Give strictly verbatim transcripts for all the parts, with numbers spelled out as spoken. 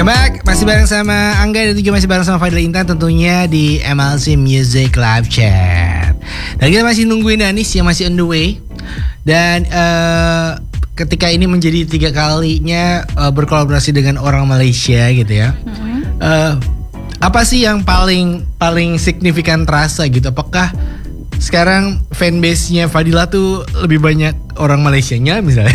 Welcome back, masih bareng sama Angga dan juga masih bareng sama Fadila Intan tentunya di M L C Music Live Chat. Dan kita masih nungguin Danis yang masih on the way. Dan uh, ketika ini menjadi tiga kalinya uh, berkolaborasi dengan orang Malaysia gitu ya. Mm-hmm. Uh, apa sih yang paling paling signifikan terasa gitu? Apakah sekarang fanbase-nya Fadila tuh lebih banyak orang Malaysianya misalnya?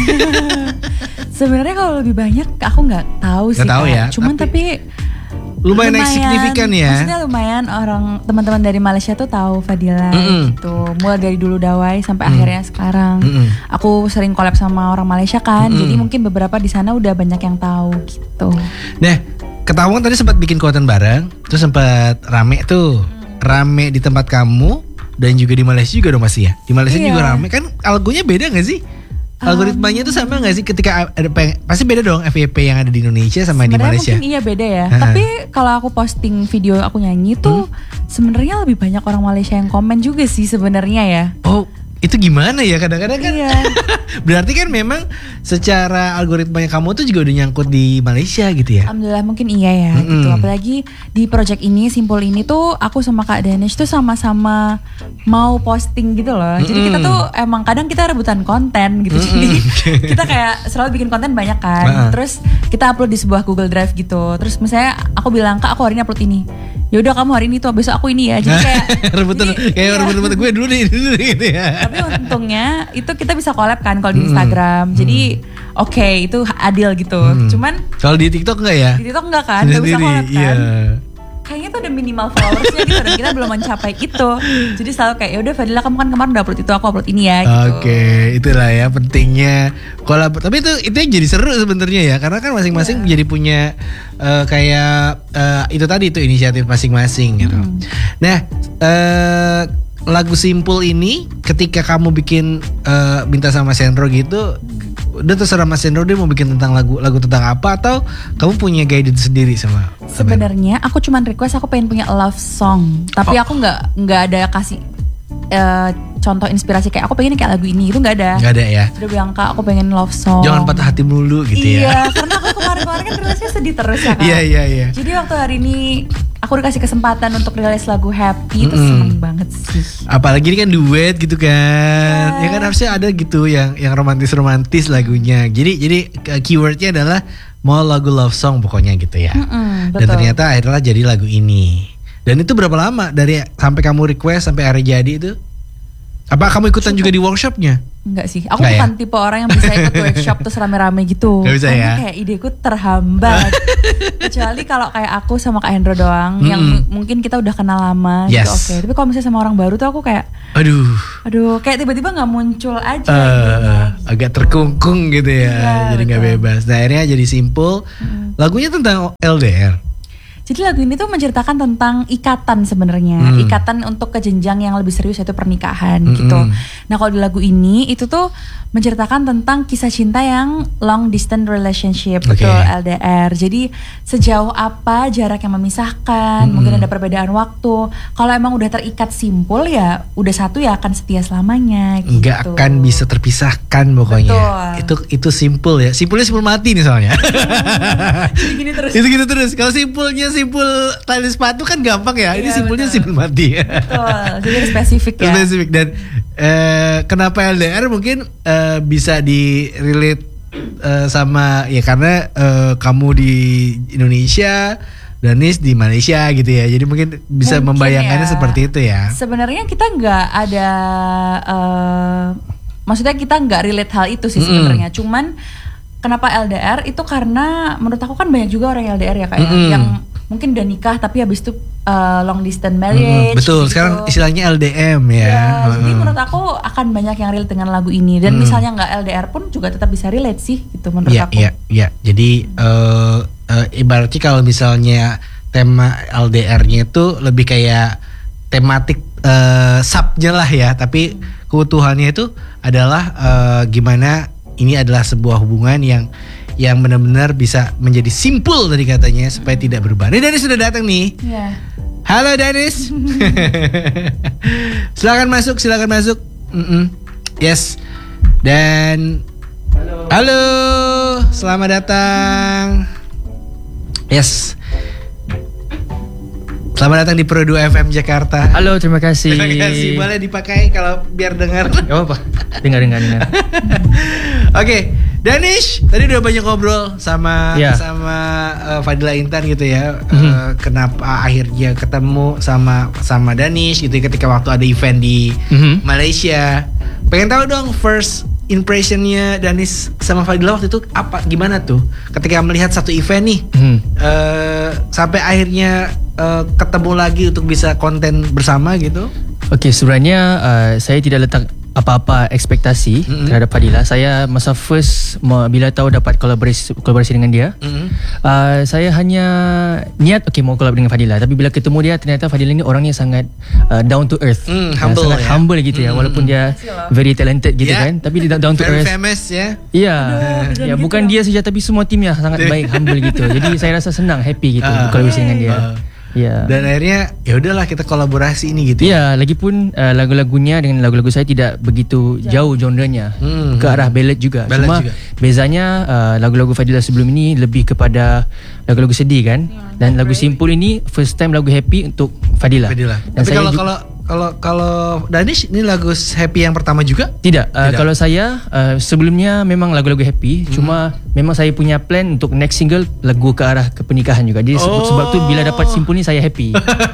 Sebenarnya kalau lebih banyak aku nggak tahu sih. Nggak tahu ya. Cuman tapi, tapi lumayan, lumayan signifikan ya. Maksudnya lumayan orang teman-teman dari Malaysia tuh tahu Fadila mm-hmm. gitu. Mulai dari dulu Dawai sampai mm. akhirnya sekarang. Mm-hmm. Aku sering collab sama orang Malaysia kan. Mm-hmm. Jadi mungkin beberapa di sana udah banyak yang tahu gitu. Nah, ketahuan tadi sempat bikin konten bareng, terus sempat rame tuh. Mm. Rame di tempat kamu dan juga di Malaysia juga dong masih ya. Di Malaysia iya. juga rame kan, algonya beda enggak sih? Algoritmanya tuh sama gak sih ketika ada peng- pasti beda dong F Y P yang ada di Indonesia sama di Malaysia? Mungkin iya beda ya. Uh-huh. Tapi kalau aku posting video aku nyanyi tuh hmm? sebenarnya lebih banyak orang Malaysia yang komen juga sih sebenarnya ya. Oh, itu gimana ya kadang-kadang kan? Iya. Berarti kan memang secara algoritmanya kamu tuh juga udah nyangkut di Malaysia gitu ya? Alhamdulillah mungkin iya ya mm-hmm. gitu. Apalagi di project ini, Simpul ini tuh aku sama Kak Danish tuh sama-sama mau posting gitu loh. Mm-hmm. Jadi kita tuh emang kadang kita rebutan konten gitu. Mm-hmm. Jadi kita kayak selalu bikin konten banyak kan. Uh-huh. Terus kita upload di sebuah Google Drive gitu. Terus misalnya aku bilang, Kak aku hari ini upload ini. Ya udah kamu hari ini tuh, besok aku ini ya. Jadi kayak rebutan kayak iya. rebut-rebut gue dulu nih dulu gitu ya. Tapi untungnya itu kita bisa collab kan kalau di Instagram. Hmm. Jadi oke okay, itu adil gitu. Hmm. Cuman kalau di TikTok enggak ya? Di TikTok enggak kan? Enggak bisa collab kan? Iya. Kayaknya tuh udah minimal followersnya gitu dan kita belum mencapai itu. Jadi selalu kayak ya udah Fadila kamu kan kemarin udah upload itu, aku upload ini ya gitu. Oke, okay, itulah ya pentingnya kolab. Tapi itu itu yang jadi seru sebenarnya ya, karena kan masing-masing yeah. jadi punya uh, kayak uh, itu tadi itu inisiatif masing-masing gitu. Hmm. Nah, uh, lagu Simpul ini ketika kamu bikin uh, minta sama Sendro gitu, udah terserah Mas Sendro dia mau bikin tentang lagu lagu tentang apa atau kamu punya guidance sendiri sama? Sebenarnya aku cuman request aku pengen punya love song, tapi oh. aku nggak nggak ada kasih uh, contoh inspirasi kayak aku pengen kayak lagu ini itu nggak ada. Nggak ada ya. Udah bilang Kak aku pengen love song. Jangan patah hati melulu gitu iya, ya. Iya karena aku kemarin-kemarin kan rilisnya sedih terus ya Kak. Iya iya iya. Jadi waktu hari ini aku dikasih kesempatan untuk rilis lagu Happy, itu mm. seneng banget sih. Apalagi ini kan duet gitu kan, yeah. ya kan harusnya ada gitu yang yang romantis-romantis lagunya. Jadi jadi keywordnya adalah mau lagu love song pokoknya gitu ya. Mm-mm, dan ternyata akhirnya jadi lagu ini. Dan itu berapa lama dari sampai kamu request sampai akhirnya jadi itu? Apa kamu ikutan Cukup. juga di workshopnya? Enggak sih, aku Nggak bukan ya? tipe orang yang bisa ikut workshop terus rame-rame gitu. Gak bisa karena ya? kayak ideku terhambat. Kecuali kalau kayak aku sama Kak Hendro doang, mm-hmm. yang m- mungkin kita udah kenal lama yes. gitu oke. Okay. Tapi kalau misalnya sama orang baru tuh aku kayak, aduh, aduh, kayak tiba-tiba nggak muncul aja. Uh, gitu, agak terkungkung gitu ya, iya, jadi nggak bebas. Nah akhirnya jadi Simpul. Mm. Lagunya tentang L D R. Jadi lagu ini tuh menceritakan tentang ikatan sebenarnya, hmm. ikatan untuk ke jenjang yang lebih serius yaitu pernikahan hmm. gitu. Nah kalau di lagu ini itu tuh menceritakan tentang kisah cinta yang long distance relationship, okay. betul L D R. Jadi sejauh apa jarak yang memisahkan, hmm. mungkin ada perbedaan waktu. Kalau emang udah terikat simpul ya, udah satu ya akan setia selamanya. Gitu. Nggak akan bisa terpisahkan pokoknya. Betul. Itu itu simpul ya. Simpulnya simpul mati nih soalnya. Jadi gini terus. Itu gitu terus. Kalau simpulnya simpul tali sepatu kan gampang ya. Ini iya, simpulnya betul. Simpul mati. Betul. Jadi spesifik ya. Spesifik dan eh, kenapa L D R mungkin eh, bisa di relate eh, sama ya karena eh, kamu di Indonesia, Danis di Malaysia gitu ya. Jadi mungkin bisa mungkin membayangkannya ya. Seperti itu ya. Sebenarnya kita nggak ada uh, maksudnya kita nggak relate hal itu sih sebenarnya. Mm-hmm. Cuman kenapa L D R itu karena menurut aku kan banyak juga orang L D R ya kayak mm-hmm. yang mungkin udah nikah tapi habis itu uh, long distance marriage. Mm-hmm. Betul, gitu. Sekarang istilahnya L D M ya. Ya mm-hmm. Jadi menurut aku akan banyak yang relate dengan lagu ini dan mm-hmm. misalnya nggak L D R pun juga tetap bisa relate sih gitu menurut yeah, aku. Iya, iya, iya. Jadi uh, uh, ibaratnya kalau misalnya tema L D R-nya itu lebih kayak tematik uh, subnya lah ya, tapi hmm. keutuhannya itu adalah uh, gimana ini adalah sebuah hubungan yang yang benar-benar bisa menjadi simpul tadi katanya supaya tidak berubah. Ini Danis sudah datang nih. Yeah. Halo Danis. Silakan masuk, silakan masuk. Mm-mm. Yes. Dan halo. Halo, selamat datang. Yes. Selamat datang di Pro dua F M Jakarta. Halo, terima kasih. Terima kasih. Boleh dipakai kalau biar dengar. Gak apa-apa. Dengar, dengar, dengar. Oke, okay. Danish, tadi udah banyak ngobrol sama yeah. sama uh, Fadila Intan gitu ya. Mm-hmm. Uh, kenapa akhirnya ketemu sama sama Danish gitu ketika waktu ada event di mm-hmm. Malaysia. Pengen tahu dong first impressionnya Danish sama Fadila waktu itu apa, gimana tuh ketika melihat satu event nih, mm-hmm. uh, sampai akhirnya uh, ketemu lagi untuk bisa konten bersama gitu. Oke, okay, sebenarnya uh, saya tidak letak apa-apa ekspektasi mm-hmm. terhadap Fadila. Saya masa first bila tahu dapat kolaborasi kolaborasi dengan dia, mm-hmm. uh, saya hanya niat okay mau kolab dengan Fadila. Tapi bila ketemu dia, ternyata Fadila ni orangnya sangat uh, down to earth, mm, humble, sangat ya? humble gitu ya. Walaupun dia very talented gitu yeah. kan, tapi dia down to very earth. Very famous ya. Iya, ya bukan dia saja tapi semua timnya sangat baik, humble gitu. Jadi saya rasa senang, happy gitu uh, berkolaborasi dengan dia. Uh. Ya. Dan akhirnya ya udahlah kita kolaborasi ini gitu. Ya, lagipun uh, lagu-lagunya dengan lagu-lagu saya tidak begitu jauh genrenya, hmm, ke arah ballad juga. Ballad Cuma juga. Bezanya uh, lagu-lagu Fadila sebelum ini lebih kepada lagu-lagu sedih kan. Ya, dan lagu Simpul ini first time lagu happy untuk Fadila. Fadila. Dan tapi kalau kalau kalau kalau Danish ini lagu happy yang pertama juga? Tidak. Uh, Tidak. Kalau saya uh, sebelumnya memang lagu-lagu happy, hmm. cuma memang saya punya plan untuk next single lagu ke arah ke pernikahan juga. Jadi oh. sebab tu bila dapat Simpul ni saya happy.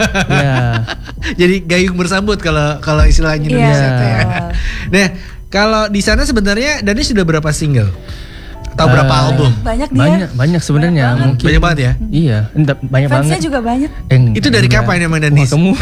Ya. Jadi gayung bersambut kalau kalau istilahnya Indonesia yeah. ya. Nah, kalau di sana sebenarnya Danish sudah berapa single? Atau uh, berapa album? Banyak dia. Banyak banyak sebenarnya. Banyak mungkin. Banyak banget ya? Iya, entah, banyak fansnya banget. juga banyak. Eh, itu dari enggak. Kapan emang Danish? Wah, kamu.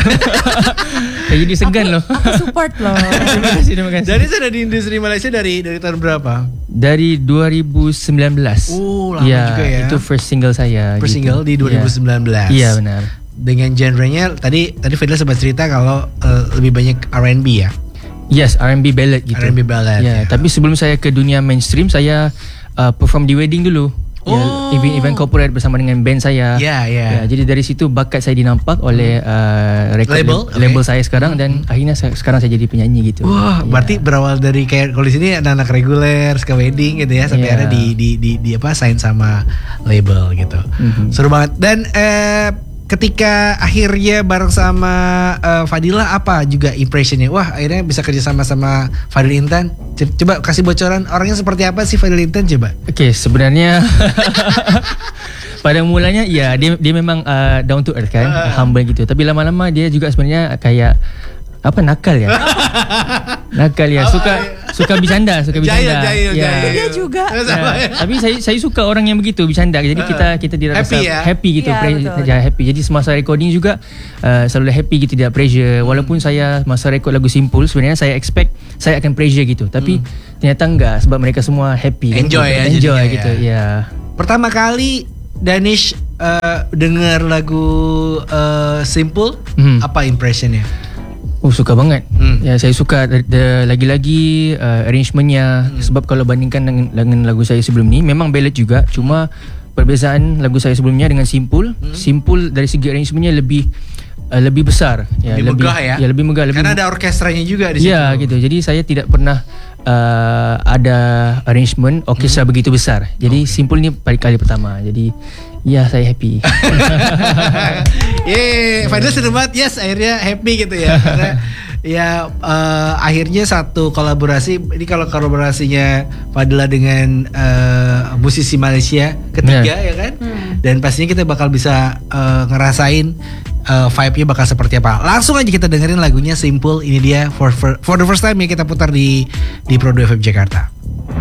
Saya jadi segan aku, loh. Aku support loh. Terima kasih, terima kasih. Danish ada di industri Malaysia dari dari tahun berapa? Dari dua ribu sembilan belas. Oh, lama ya, juga ya. Itu first single saya. First gitu. single di dua ribu sembilan belas. Iya, benar. Dengan genrenya tadi tadi Fadila sempat cerita kalau uh, lebih banyak R and B ya. Yes, R and B ballad gitu. R and B ballad. Ya, ya. Tapi sebelum saya ke dunia mainstream, saya uh, perform di wedding dulu. Oh. Ya, event-event corporate bersama dengan band saya. Ya, ya. Ya, jadi dari situ bakat saya dinampak oleh uh, record label, label okay. saya sekarang dan hmm. akhirnya saya, sekarang saya jadi penyanyi gitu. Wah, ya. Berarti berawal dari kayak kalau di sini anak-anak reguler, suka wedding gitu ya, sampai yeah. akhirnya di, di di di apa sign sama label gitu. Mm-hmm. Seru banget. Dan eh ketika akhirnya bareng sama uh, Fadila, apa juga impressionnya? Wah, akhirnya bisa kerja sama sama Fadila Intan. Coba kasih bocoran orangnya seperti apa sih Fadila Intan, coba. Oke, okay, sebenarnya pada mulanya ya dia dia memang uh, down to earth kan, uh. humble gitu. Tapi lama-lama dia juga sebenarnya kayak apa nakal ya. Nakal ya, suka suka bercanda, suka bercanda. Jahil, jahil, ya. jahil. Dia juga. Ya. Tapi saya saya suka orang yang begitu bercanda. Jadi kita kita dirasa happy, ya? happy gitu, ya, pre- ya, happy. Jadi semasa recording juga uh, selalu happy gitu, tidak pressure. Walaupun saya masa record lagu Simpul sebenarnya saya expect saya akan pressure gitu. Tapi hmm. ternyata enggak, sebab mereka semua happy. Enjoy kan? ya, enjoy jadinya, gitu. Ya. Ya. Pertama kali Danish uh, dengar lagu uh, Simpul, hmm. apa impressionnya? Oh, suka banget. Hmm. Ya, saya suka de- de- lagi-lagi uh, arrangementnya. Hmm. Sebab kalau bandingkan dengan, dengan lagu saya sebelum ni, memang ballad juga. Cuma perbezaan lagu saya sebelumnya dengan Simpul, hmm. Simpul dari segi arrangementnya lebih uh, lebih besar. Ya, lebih megah ya? Ya, lebih megah. Lebih Karena ada orkestranya juga di situ. Ya, gitu. Jadi saya tidak pernah uh, ada arrangement orkestra hmm. begitu besar. Jadi okay. Simpul ni kali pertama. Jadi ya, saya happy. Yeay, Fadila seneng banget. Yes, akhirnya happy gitu ya. Karena ya uh, akhirnya satu kolaborasi. Ini kalau kolaborasinya Fadila dengan uh, musisi Malaysia ketiga yeah. ya kan. Hmm. Dan pastinya kita bakal bisa uh, ngerasain uh, vibe-nya bakal seperti apa. Langsung aja kita dengerin lagunya Simpul. Ini dia for, for, for the first time ya kita putar di di Pro dua F M Jakarta.